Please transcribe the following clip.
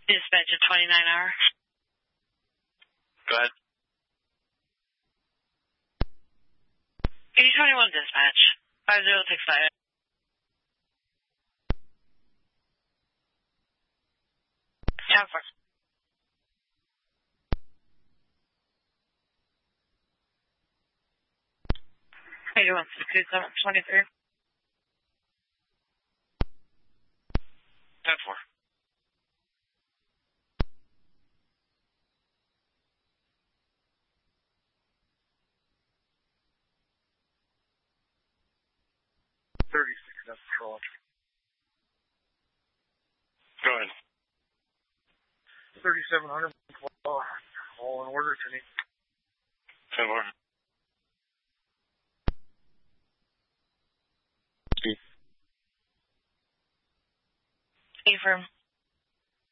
Dispatch at 29R. Go ahead. 821 dispatch. 5065. Yeah, for 8162723. 10-4. That's patrol. Go ahead. 3700. All in order, Jenny. 10-4. Affirm.